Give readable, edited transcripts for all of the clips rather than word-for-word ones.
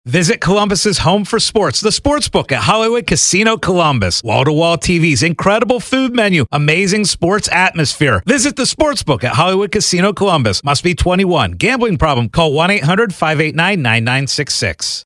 Visit Columbus's home for sports, the Sportsbook at Hollywood Casino Columbus. Wall-to-wall TVs, incredible food menu, amazing sports atmosphere. Visit the Sportsbook at Hollywood Casino Columbus. Must be 21. Gambling problem? Call 1-800-589-9966.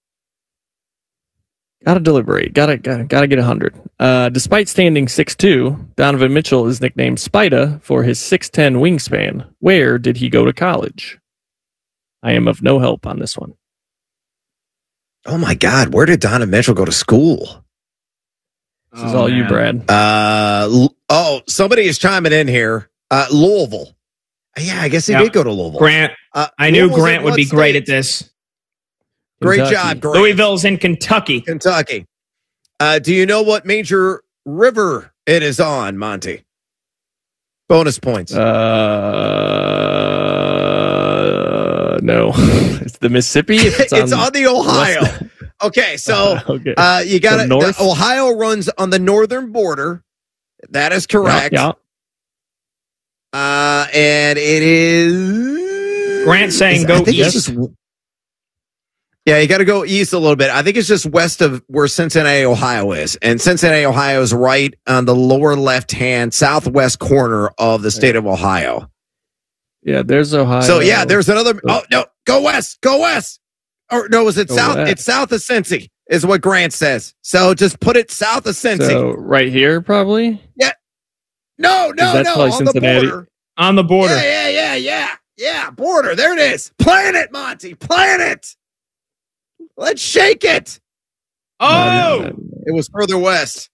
Gotta deliberate. Gotta get 100. Despite standing 6'2", Donovan Mitchell is nicknamed Spida for his 6'10" wingspan. Where did he go to college? I am of no help on this one. Oh my God, where did Donovan Mitchell go to school? This is all you, Brad. Somebody is chiming in here. Louisville. Yeah, I guess he did go to Louisville. Grant. I knew Grant would be great at this. Great job, Grant. Louisville's in Kentucky. Kentucky. Do you know what major river it is on, Monty? Bonus points. No. It's the Mississippi? It's on the Ohio. Okay, so you got it. Ohio runs on the northern border. That is correct. Yeah. And it is... Grant saying go east. Yeah, you got to go east a little bit. I think it's just west of where Cincinnati, Ohio is. And Cincinnati, Ohio is right on the lower left-hand southwest corner of the state of Ohio. Yeah, there's Ohio. So, yeah, there's another... Oh, no, go west, go west. Or no, is it south? West. It's south of Cincy is what Grant says. So just put it south of Cincy. So right here, probably? Yeah. No. On Cincinnati. the border. On the border. Yeah, border. There it is. Playing it, Monty. Playing it. Let's shake it. Oh! It was further west.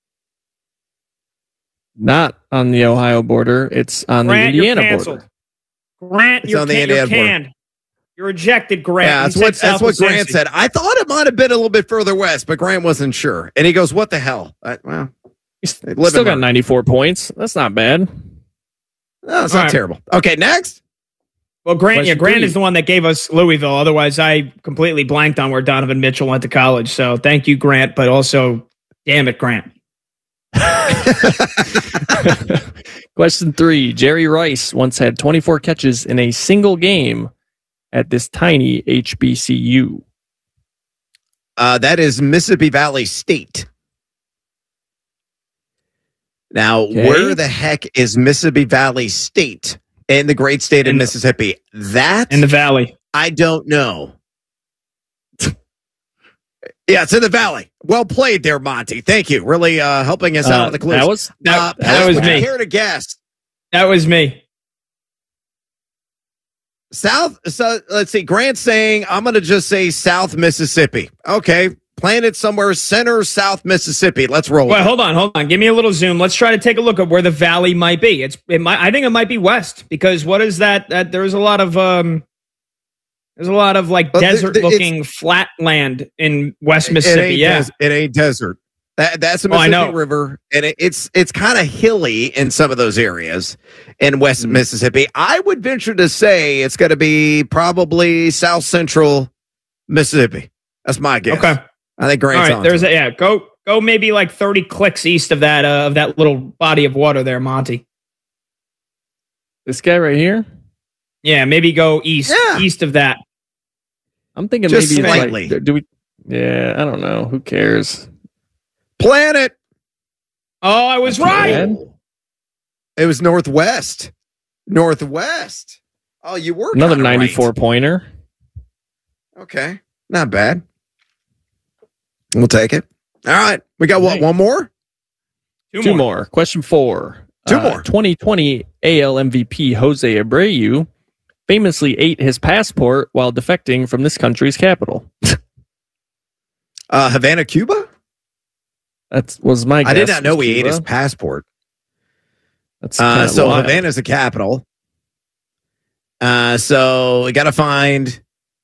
Not on the Ohio border. It's on Grant, the Indiana border. Grant, you're canned. You're rejected, Grant. Yeah, that's what Grant said. I thought it might have been a little bit further west, but Grant wasn't sure. And he goes, what the hell? Still got 94 points. That's not bad. No, it's not terrible. Okay, next. Well, Grant is the one that gave us Louisville. Otherwise, I completely blanked on where Donovan Mitchell went to college. So thank you, Grant, but also, damn it, Grant. Question 3. Jerry Rice once had 24 catches in a single game at this tiny HBCU. That is Mississippi Valley State. Now, where the heck is Mississippi Valley State in the great state of Mississippi? That in the valley. I don't know. Yeah, it's in the valley. Well played there, Monty. Thank you. Really helping us out with the clues. That was me. Care to guess? That was me. South. So let's see. Grant's saying I'm going to just say South Mississippi. Okay, planted somewhere center South Mississippi. Let's roll. Well, hold on. Give me a little zoom. Let's try to take a look at where the valley might be. I think it might be west because what is that? There's a lot of like desert-looking flat land in West Mississippi. It ain't desert. That's the Mississippi River, and it's kind of hilly in some of those areas in West Mississippi. I would venture to say it's going to be probably South Central Mississippi. That's my guess. Okay, I think Grant's on. There's go maybe like 30 clicks east of that little body of water there, Monty. This guy right here. Yeah, maybe go east of that. I'm thinking just maybe slightly. Like, do we? Yeah, I don't know. Who cares? Planet. Oh, I was right. It was northwest. Northwest. Oh, you were another 94 pointer. Okay, not bad. We'll take it. All right, we got what? One more. Two more. Question 4. Two more. 2020 AL MVP Jose Abreu famously ate his passport while defecting from this country's capital. Havana, Cuba? That was my guess. I did not know he ate his passport. That's so wild. Havana's the capital. So we got to find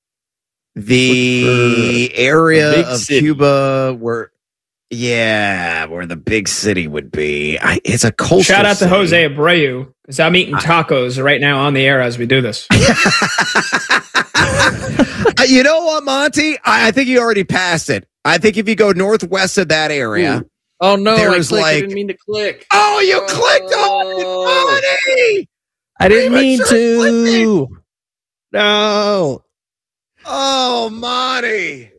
the area of Cuba where the big city would be. It's a coastal Shout out to city. Jose Abreu because I'm eating tacos right now on the air as we do this. You know what, Monty? I think you already passed it. I think if you go northwest of that area. Ooh. Oh, no. I didn't mean to click. Oh, you clicked on it, Monty! I didn't mean to. No. Oh, Monty.